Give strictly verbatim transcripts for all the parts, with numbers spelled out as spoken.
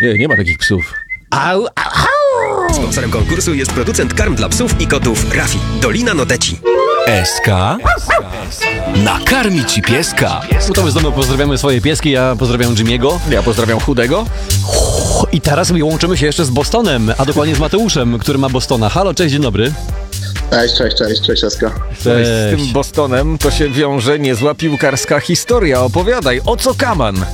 Nie, nie ma takich psów. Au, au, au. Sponsorem konkursu jest producent karm dla psów i kotów Rafi. Dolina Noteci. S K nakarmi ci pieska. No to my znowu pozdrawiamy swoje pieski, ja pozdrawiam Jimmy'ego. Ja pozdrawiam Chudego. I teraz łączymy się jeszcze z Bostonem, a dokładnie z Mateuszem, który ma Bostona. Halo, cześć, dzień dobry. Cześć, cześć, cześć, cześć, Eska. Cześć. Z tym Bostonem to się wiąże niezła piłkarska historia. Opowiadaj, o co kaman?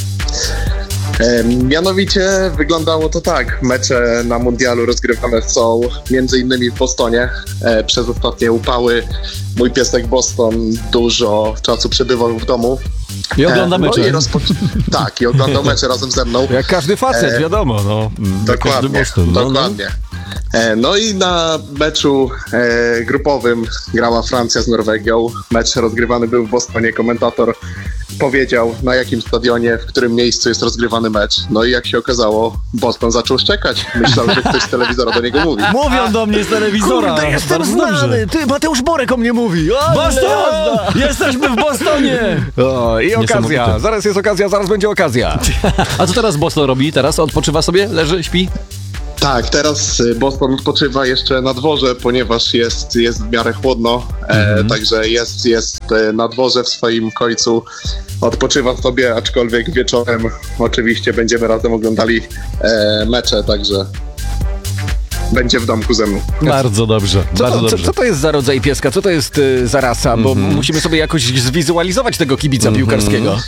E, mianowicie wyglądało to tak. Mecze na mundialu rozgrywane są między innymi w Bostonie. E, przez ostatnie upały mój piesek Boston dużo czasu przebywał w domu. I ogląda mecze. No i rozpoc- tak, i oglądał mecze razem ze mną. Jak każdy facet, E, wiadomo, no. Dokładnie, Boston, no, dokładnie. E, no i na meczu e, grupowym grała Francja z Norwegią. Mecz rozgrywany był w Bostonie. Komentator powiedział, na jakim stadionie, w którym miejscu jest rozgrywany mecz. No i jak się okazało, Boston zaczął szczekać. Myślał, że ktoś z telewizora do niego mówi. Mówią do mnie z telewizora. Kurde, jestem Bardzo znany! dobrze. Ty, Mateusz Borek o mnie mówi! O, Boston! Jesteśmy w Bostonie! O, i okazja. Niesamowite. Zaraz jest okazja, zaraz będzie okazja. A co teraz Boston robi? Teraz odpoczywa sobie? Leży, śpi? Tak, teraz y, Boston odpoczywa jeszcze na dworze, ponieważ jest, jest w miarę chłodno, e, także jest, jest e, na dworze w swoim końcu, odpoczywa sobie, aczkolwiek wieczorem oczywiście będziemy razem oglądali e, mecze, także będzie w domku ze mną. Bardzo dobrze, Co bardzo to, co, dobrze. co to jest za rodzaj pieska? Co to jest y, za rasa? Bo musimy sobie jakoś zwizualizować tego kibica piłkarskiego.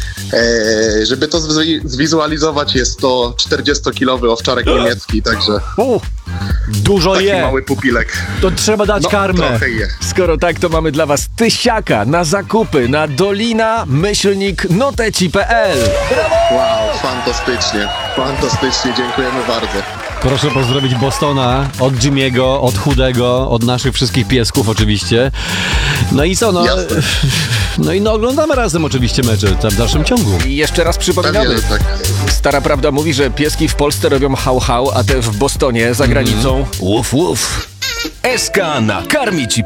E, żeby to zwi- zwizualizować, jest to czterdziestokilowy owczarek niemiecki, także U, dużo taki je. mały pupilek. To trzeba dać No, karmę. trochę je. Skoro tak, to mamy dla was tysiaka na zakupy na dolina myślnik noteci kropka p l. Wow, fantastycznie, fantastycznie, dziękujemy bardzo. Proszę pozdrowić Bostona od Jimmy'ego, od Chudego, od naszych wszystkich piesków oczywiście. No i co, no... Jasne. No i no oglądamy razem oczywiście mecze tam w dalszym ciągu. I jeszcze raz Pewnie, przypominamy. że tak. Stara prawda mówi, że pieski w Polsce robią hał hał, a te w Bostonie za granicą łuf łuf. S K nakarmi ci